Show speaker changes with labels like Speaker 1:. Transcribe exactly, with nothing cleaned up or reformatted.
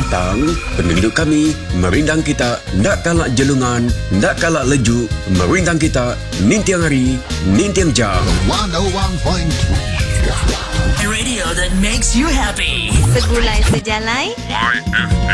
Speaker 1: datang, penduduk kami merindang kita nak kalak jelungan, nak kalak lejuk, merindang kita nintiang hari, nintiang jam.
Speaker 2: one oh one point three
Speaker 3: Radio that makes you happy.
Speaker 4: Segulai sejalai
Speaker 5: Y F M.